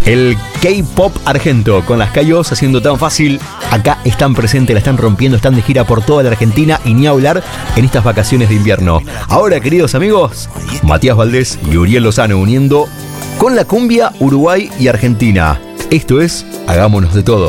El K-Pop argento, con las Cayos haciendo tan fácil. Acá están presentes, la están rompiendo, están de gira por toda la Argentina y ni hablar en estas vacaciones de invierno. Ahora, queridos amigos, Matías Valdés y Uriel Lozano uniendo con la cumbia Uruguay y Argentina. Esto es Hagámonos de Todo.